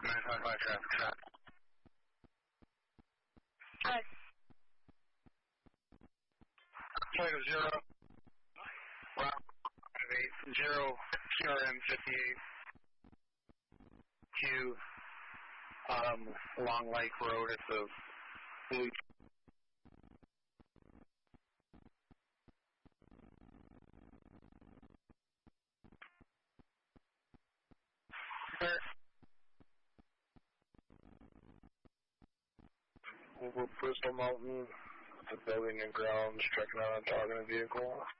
955 traffic stop. Hi. Flight of 0. Wow. 0 QRM 58 to Long Lake Road at the Blue. Over Bristol Mountain, the building and grounds, checking out on target vehicle.